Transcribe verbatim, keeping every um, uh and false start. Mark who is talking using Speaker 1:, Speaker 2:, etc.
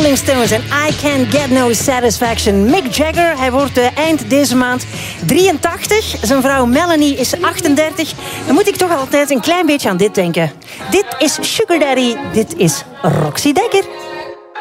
Speaker 1: Rolling Stones en I Can't Get No Satisfaction. Mick Jagger, hij wordt uh, eind deze maand drieëntachtig. Zijn vrouw Melanie is achtendertig. Dan moet ik toch altijd een klein beetje aan dit denken. Dit is Sugar Daddy, dit is Roxy Dekker.